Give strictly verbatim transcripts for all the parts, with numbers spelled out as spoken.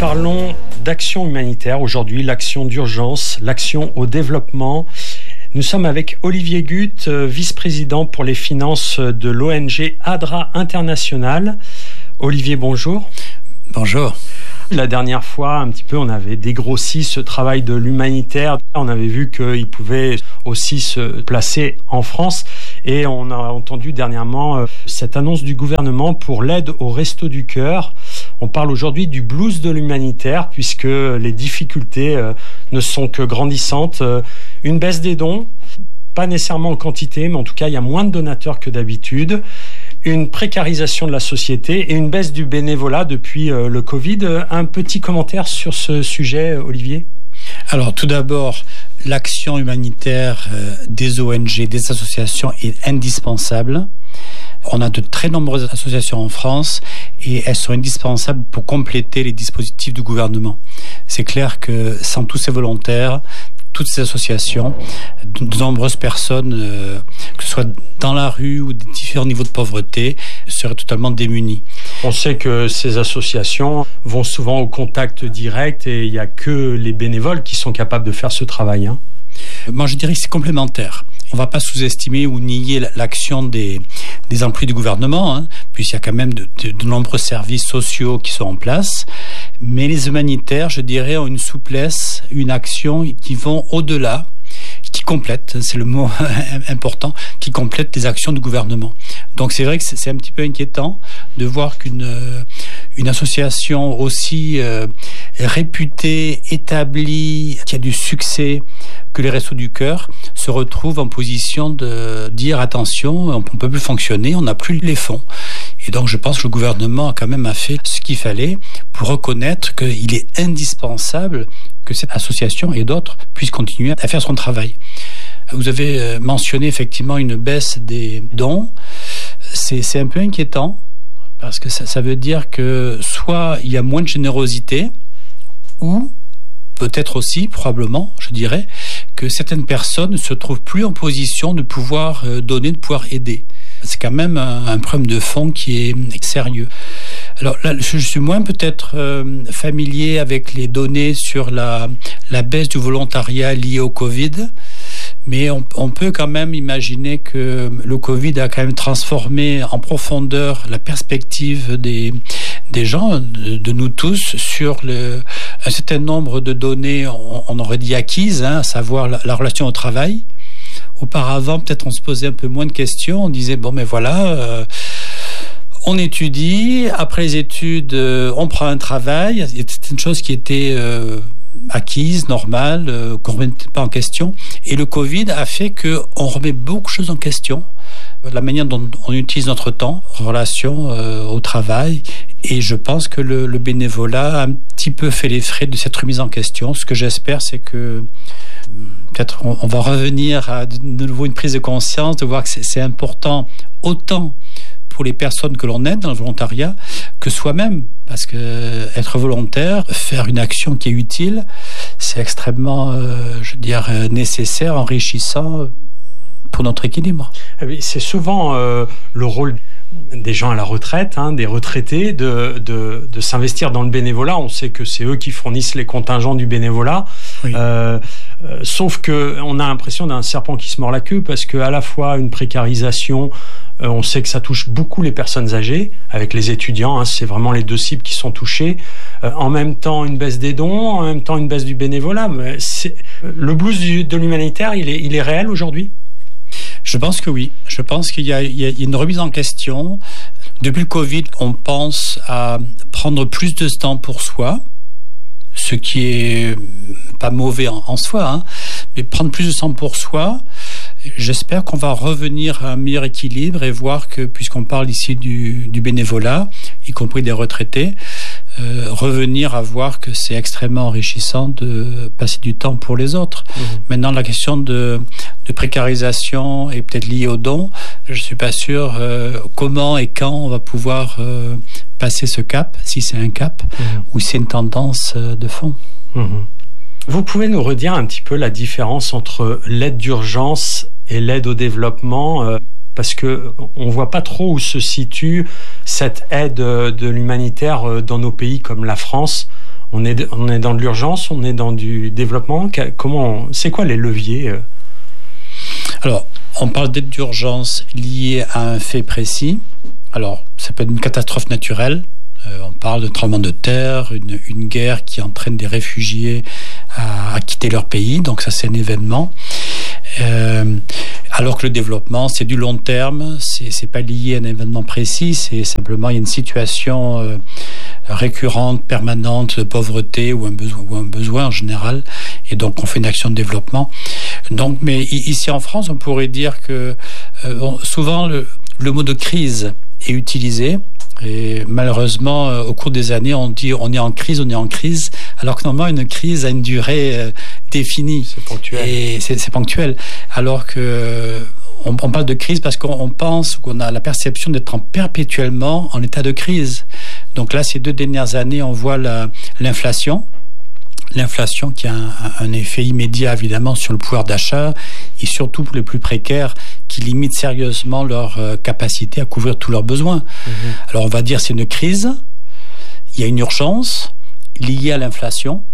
parlons d'action humanitaire aujourd'hui, l'action d'urgence, l'action au développement. Nous sommes avec Olivier Guth, vice-président pour les finances de l'O N G ADRA International. Olivier, bonjour. Bonjour. La dernière fois, un petit peu, on avait dégrossi ce travail de l'humanitaire. On avait vu qu'il pouvait aussi se placer en France. Et on a entendu dernièrement cette annonce du gouvernement pour l'aide aux Restos du Cœur. On parle aujourd'hui du blues de l'humanitaire puisque les difficultés ne sont que grandissantes. Une baisse des dons, pas nécessairement en quantité, mais en tout cas, il y a moins de donateurs que d'habitude. Une précarisation de la société et une baisse du bénévolat depuis le Covid. Un petit commentaire sur ce sujet, Olivier ? Alors, tout d'abord, l'action humanitaire des O N G, des associations est indispensable. On a de très nombreuses associations en France et elles sont indispensables pour compléter les dispositifs du gouvernement. C'est clair que sans tous ces volontaires, toutes ces associations, de nombreuses personnes, euh, que ce soit dans la rue ou des différents niveaux de pauvreté, seraient totalement démunies. On sait que ces associations vont souvent au contact direct et il n'y a que les bénévoles qui sont capables de faire ce travail. Hein. Moi, je dirais que c'est complémentaire. On ne va pas sous-estimer ou nier l'action des, des employés du gouvernement, hein, puisqu'il y a quand même de, de, de nombreux services sociaux qui sont en place. Mais les humanitaires, je dirais, ont une souplesse, une action qui vont au-delà, qui complètent, c'est le mot important, qui complètent les actions du gouvernement. Donc c'est vrai que c'est un petit peu inquiétant de voir qu'une une association aussi euh, réputée, établie, qui a du succès que les Restos du Cœur se retrouve en position de dire attention, on ne peut plus fonctionner, on n'a plus les fonds. Et donc je pense que le gouvernement a quand même fait ce qu'il fallait pour reconnaître qu'il est indispensable que cette association et d'autres puissent continuer à faire son travail. Vous avez mentionné effectivement une baisse des dons. C'est, c'est un peu inquiétant parce que ça, ça veut dire que soit il y a moins de générosité ou peut-être aussi, probablement, je dirais, que certaines personnes ne se trouvent plus en position de pouvoir donner, de pouvoir aider. C'est quand même un, un problème de fond qui est sérieux. Alors là, je suis moins peut-être euh, familier avec les données sur la, la baisse du volontariat lié au Covid, mais on, on peut quand même imaginer que le Covid a quand même transformé en profondeur la perspective des, des gens, de, de nous tous, sur le, un certain nombre de données, on, on aurait dit acquises, hein, à savoir la, la relation au travail. Auparavant, peut-être on se posait un peu moins de questions, on disait, bon, mais voilà... Euh, on étudie, après les études, euh, on prend un travail. Il y a certaines choses qui étaient euh, acquises, normales, euh, qu'on ne remettait pas en question. Et le Covid a fait qu'on remet beaucoup de choses en question. La manière dont on utilise notre temps en relation euh, au travail. Et je pense que le, le bénévolat a un petit peu fait les frais de cette remise en question. Ce que j'espère, c'est que peut-être on, on va revenir à de nouveau une prise de conscience, de voir que c'est, c'est important autant pour les personnes que l'on aide dans le volontariat que soi-même, parce que être volontaire, faire une action qui est utile, c'est extrêmement, euh, je veux dire, nécessaire, enrichissant pour notre équilibre. C'est souvent euh, le rôle des gens à la retraite, hein, des retraités, de, de, de s'investir dans le bénévolat. On sait que c'est eux qui fournissent les contingents du bénévolat. Oui. Euh, euh, sauf qu'on a l'impression d'un serpent qui se mord la queue parce qu'à la fois une précarisation, euh, on sait que ça touche beaucoup les personnes âgées, avec les étudiants, hein, c'est vraiment les deux cibles qui sont touchées. Euh, en même temps, une baisse des dons, en même temps, une baisse du bénévolat. Mais c'est, le blues du, de l'humanitaire, il est, il est réel aujourd'hui ? Je pense que oui. Je pense qu'il y a, il y a une remise en question. Depuis le Covid, on pense à prendre plus de temps pour soi, ce qui est pas mauvais en, en soi, hein, mais prendre plus de temps pour soi. J'espère qu'on va revenir à un meilleur équilibre et voir que, puisqu'on parle ici du, du bénévolat, y compris des retraités, euh, revenir à voir que c'est extrêmement enrichissant de passer du temps pour les autres. Mmh. Maintenant, la question de, de précarisation est peut-être liée aux dons. Je ne suis pas sûr euh, comment et quand on va pouvoir euh, passer ce cap, si c'est un cap, mmh. ou si c'est une tendance euh, de fond. Mmh. Vous pouvez nous redire un petit peu la différence entre l'aide d'urgence et l'aide au développement, euh, parce que on voit pas trop où se situe cette aide de l'humanitaire dans nos pays comme la France. On est, on est dans de l'urgence, on est dans du développement. Comment, c'est quoi les leviers? Alors, on parle d'aide d'urgence liée à un fait précis. Alors, ça peut être une catastrophe naturelle. Euh, on parle de tremblement de terre, une, une guerre qui entraîne des réfugiés à, à quitter leur pays. Donc ça, c'est un événement. Euh, alors que le développement, c'est du long terme. C'est, c'est pas lié à un événement précis. C'est simplement, il y a une situation euh, récurrente, permanente de pauvreté ou un besoin, ou un besoin en général. Et donc, on fait une action de développement. Donc, mais ici en France, on pourrait dire que euh, bon, souvent, le, le mot de crise est utilisé. Et malheureusement, euh, au cours des années, on dit on est en crise, on est en crise, alors que normalement, une crise a une durée euh, définie. C'est ponctuel. Et c'est, c'est ponctuel. Alors que euh, on, on parle de crise parce qu'on on pense qu'on a la perception d'être en perpétuellement en état de crise. Donc là, ces deux dernières années, on voit la, l'inflation. L'inflation qui a un, un effet immédiat évidemment sur le pouvoir d'achat et surtout pour les plus précaires qui limite sérieusement leur euh, capacité à couvrir tous leurs besoins. Mmh. Alors on va dire c'est une crise, il y a une urgence liée à l'inflation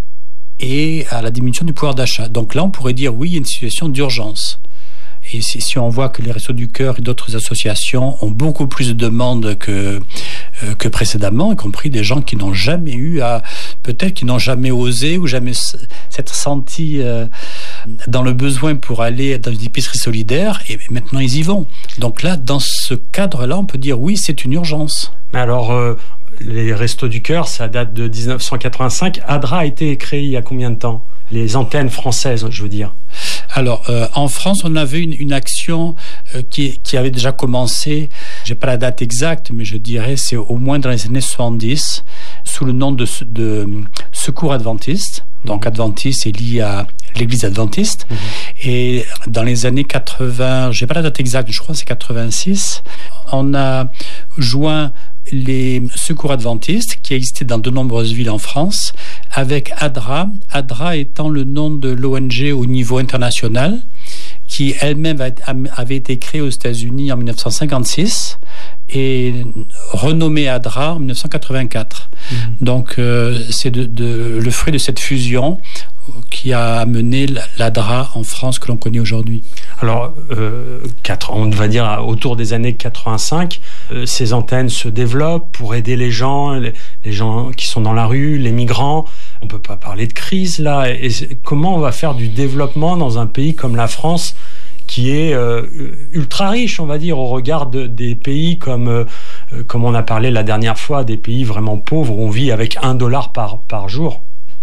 et à la diminution du pouvoir d'achat. Donc là on pourrait dire oui, il y a une situation d'urgence. Et si, si on voit que les Restos du Cœur et d'autres associations ont beaucoup plus de demandes que, euh, que précédemment, y compris des gens qui n'ont jamais eu à, peut-être qui n'ont jamais osé ou jamais s'être sentis euh, dans le besoin pour aller dans une épicerie solidaire, et maintenant ils y vont. Donc là, dans ce cadre-là, on peut dire oui, c'est une urgence. Mais alors, euh, les Restos du Cœur, ça date de dix-neuf cent quatre-vingt-cinq. ADRA a été créé il y a combien de temps? Les antennes françaises, je veux dire. Alors, euh, en France, on avait une, une action euh, qui, qui avait déjà commencé, j'ai pas la date exacte, mais je dirais c'est au moins dans les années soixante-dix, sous le nom de, de Secours Adventiste. Donc, Adventiste est lié à l'Église adventiste. Mmh. Et dans les années quatre-vingts, j'ai pas la date exacte, je crois que c'est quatre-vingt-six, on a joint les secours adventistes qui existaient dans de nombreuses villes en France avec ADRA, ADRA étant le nom de l'O N G au niveau international qui elle-même avait été créée aux États-Unis en dix-neuf cent cinquante-six et renommée ADRA en dix-neuf cent quatre-vingt-quatre. Mmh. Donc euh, c'est de, de, le fruit de cette fusion qui a amené l'ADRA en France que l'on connaît aujourd'hui. Alors, euh, quatre, on va dire autour des années quatre-vingt-cinq, euh, ces antennes se développent pour aider les gens, les, les gens qui sont dans la rue, les migrants. On ne peut pas parler de crise là. Et comment on va faire du développement dans un pays comme la France qui est euh, ultra riche, on va dire, au regard de, des pays comme, euh, comme on a parlé la dernière fois, des pays vraiment pauvres où on vit avec un dollar par, par jour.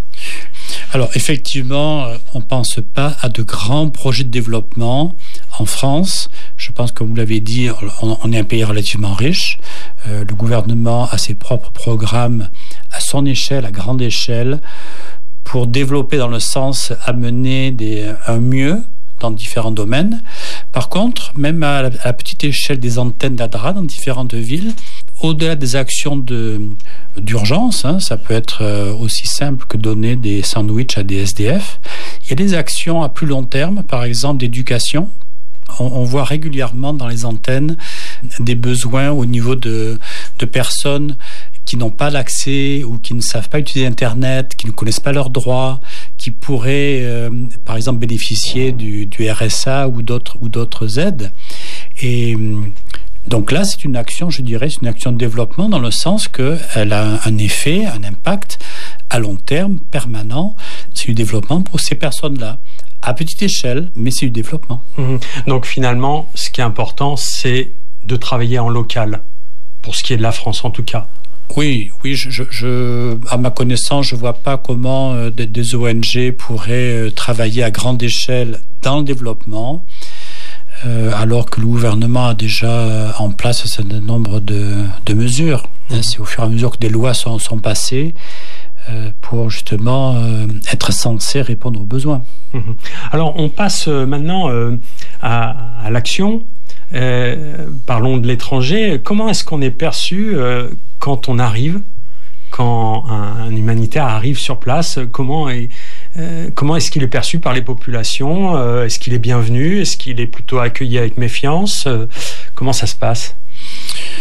Alors effectivement, on ne pense pas à de grands projets de développement en France. Je pense, comme vous l'avez dit, on est un pays relativement riche. Euh, le gouvernement a ses propres programmes à son échelle, à grande échelle, pour développer dans le sens amener des, un mieux dans différents domaines. Par contre, même à la, à la petite échelle des antennes d'ADRA dans différentes villes, au-delà des actions de, d'urgence, hein, ça peut être aussi simple que donner des sandwichs à des S D F, il y a des actions à plus long terme, par exemple d'éducation. On, on voit régulièrement dans les antennes des besoins au niveau de, de personnes qui n'ont pas l'accès ou qui ne savent pas utiliser Internet, qui ne connaissent pas leurs droits, qui pourraient, euh, par exemple, bénéficier du, du R S A ou d'autres, ou d'autres aides. Et donc là, c'est une action, je dirais, c'est une action de développement dans le sens qu'elle a un effet, un impact à long terme, permanent. C'est du développement pour ces personnes-là. À petite échelle, mais c'est du développement. Mmh. Donc finalement, ce qui est important, c'est de travailler en local, pour ce qui est de la France en tout cas. Oui, oui. Je, je, à ma connaissance, je ne vois pas comment euh, des, des O N G pourraient euh, travailler à grande échelle dans le développement, euh, alors que le gouvernement a déjà en place un certain nombre de, de mesures. Mmh. C'est au fur et à mesure que des lois sont, sont passées euh, pour justement euh, être censées répondre aux besoins. Mmh. Alors, on passe maintenant euh, à, à l'action. Euh, parlons de l'étranger. Comment est-ce qu'on est perçu euh, quand on arrive, quand un, un humanitaire arrive sur place? Comment est, euh, comment est-ce qu'il est perçu par les populations? euh, Est-ce qu'il est bienvenu? Est-ce qu'il est plutôt accueilli avec méfiance? euh, Comment ça se passe?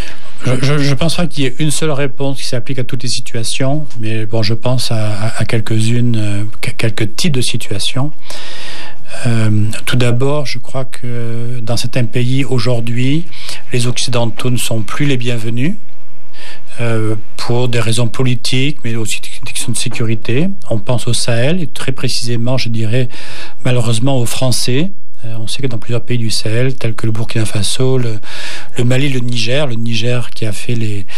Je ne pense pas qu'il y ait une seule réponse qui s'applique à toutes les situations, mais bon, je pense à, à quelques-unes, euh, quelques types de situations. Euh, tout d'abord, je crois que dans certains pays aujourd'hui, les Occidentaux ne sont plus les bienvenus. Euh, pour des raisons politiques, mais aussi des questions de sécurité. On pense au Sahel, et très précisément, je dirais, malheureusement aux Français. Euh, on sait que dans plusieurs pays du Sahel, tels que le Burkina Faso, le, le Mali, le Niger, le Niger qui a fait les,